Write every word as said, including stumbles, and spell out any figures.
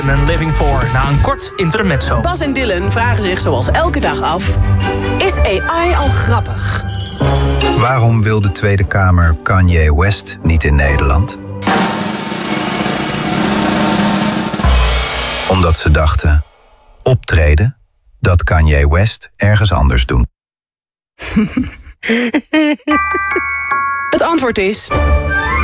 Een Living For na een kort intermezzo. Bas en Dylan vragen zich zoals elke dag af: is A I al grappig? Waarom wil de Tweede Kamer Kanye West niet in Nederland? Omdat ze dachten, optreden, dat Kanye West ergens anders doen. Het antwoord is